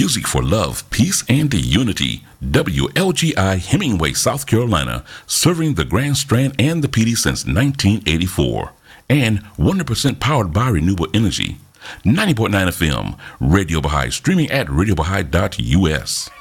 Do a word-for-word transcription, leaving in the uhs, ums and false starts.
Music for love, peace, and unity. W L G I Hemingway, South Carolina, serving the Grand Strand and the P D since nineteen eighty-four. And one hundred percent powered by renewable energy. ninety point nine F M, Radio Baha'i, streaming at radio baha'i dot U S.